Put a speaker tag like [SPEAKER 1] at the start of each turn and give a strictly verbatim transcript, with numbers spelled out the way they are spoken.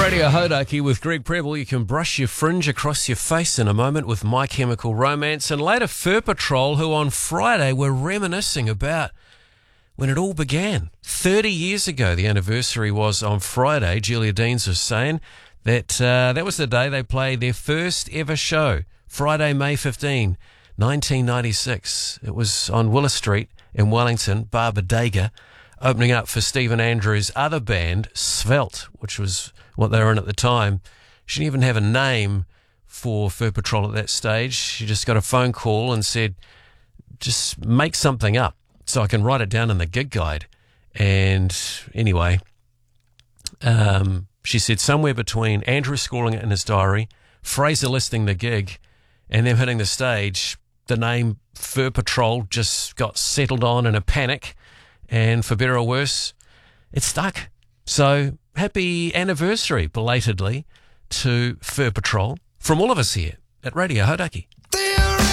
[SPEAKER 1] Radio Hodaki with Greg Preble. You can brush your fringe across your face in a moment with My Chemical Romance, and later Fur Patrol, who on Friday were reminiscing about when it all began. thirty years ago, the anniversary was on Friday. Julia Deans was saying that uh, that was the day they played their first ever show, Friday, May fifteenth, nineteen ninety-six. It was on Willis Street in Wellington, Bar Bodega, opening up for Stephen Andrews' other band, Svelte, which was what they were in at the time. She didn't even have a name for Fur Patrol at that stage. She just got a phone call and said, just make something up so I can write it down in the gig guide. And anyway, um, she said somewhere between Andrew scoring it in his diary, Fraser listing the gig, and them hitting the stage, the name Fur Patrol just got settled on in a panic. And for better or worse, it stuck. So happy anniversary, belatedly, to Fur Patrol from all of us here at Radio Hodaki.